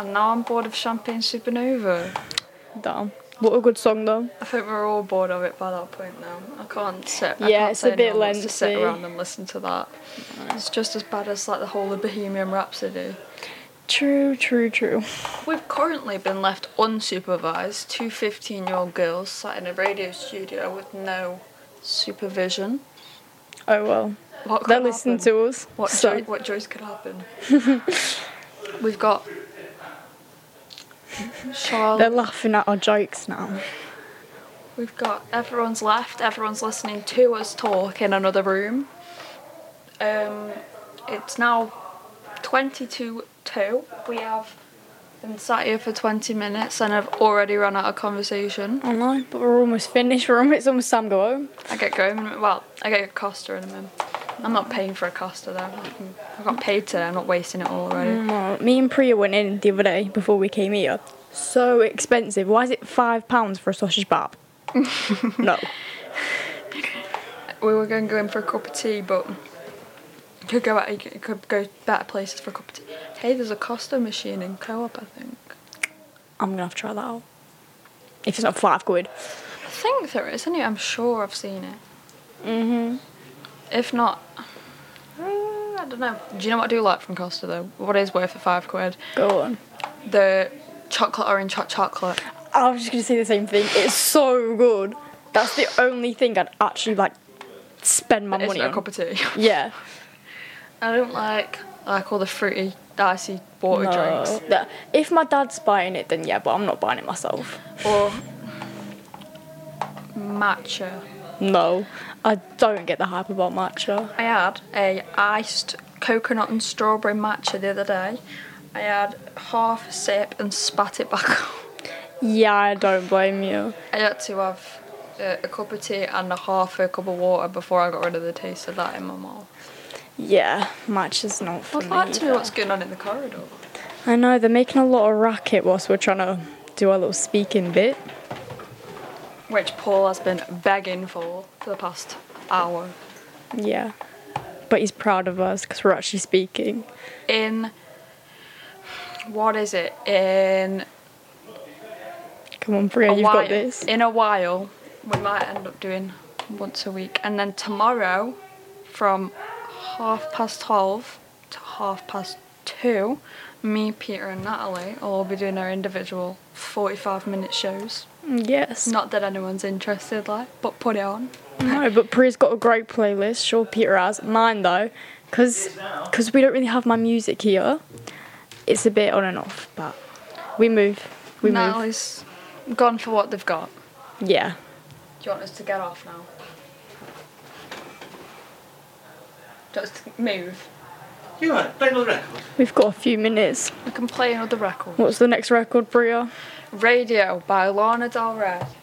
And now I'm bored of Champagne Supernova. Damn. What a good song though. I think we're all bored of it by that point now. I can't sit. Yeah, I can't it's say a bit anyone wants to sit lengthy. around and listen to that. It's just as bad as like the whole of Bohemian Rhapsody. True. We've currently been left unsupervised, two 15-year-old girls sat in a radio studio with no supervision. Oh well. What They're could listening happen? to us. What joys could happen? We've got Charlotte. They're laughing at our jokes now. We've got everyone's left. Everyone's listening to us talk in another room. It's now 22:02. We have been sat here for 20 minutes and have already run out of conversation. I know, but we're almost finished. It's almost time to go home. I get going. Well, I get a Costa in a minute. I'm not paying for a Costa though. I got paid today. I'm not wasting it all already. Me and Priya went in the other day before we came here. So expensive. Why is it £5 for a sausage bap? No. We were going to go in for a cup of tea, but you could go better places for a cup of tea. Hey, there's a Costa machine in Co-op, I think. I'm going to have to try that out. If it's not £5. I think there is, anyway. I'm sure I've seen it. If not, I don't know. Do you know what I do like from Costa though? What is worth it £5? Go on. The chocolate orange hot chocolate. I was just going to say the same thing. It's so good. That's the only thing I'd actually spend my money It's on. a cup of tea. Yeah. I don't like all the fruity, icy water drinks. Yeah. If my dad's buying it, then yeah, but I'm not buying it myself. Or matcha. No, I don't get the hype about matcha. I had a iced coconut and strawberry matcha the other day. I had half a sip and spat it back out. Yeah, I don't blame you. I had to have a cup of tea and half a cup of water before I got rid of the taste of that in my mouth. Yeah, matcha's not for me. I'd like to know either. what's going on in the corridor. I know, they're making a lot of racket whilst we're trying to do our little speaking bit. Which Paul has been begging for the past hour. Yeah. But he's proud of us because we're actually speaking. What is it? In Come on, Priya, you've got this. In a while, we might end up doing once a week. And then tomorrow, from 12:30 to 2:30, me, Peter and Natalie will all be doing our individual 45-minute shows. Yes. Not that anyone's interested, but put it on. No, but Priya's got a great playlist. Sure, Peter has. Mine, though, because we don't really have my music here, it's a bit on and off, but we move. Natalie's gone for what they've got. Yeah. Do you want us to get off now? Do you want us to move? You want play another record? We've got a few minutes. We can play another record. What's the next record, Priya? Radio by Lana Del Rey.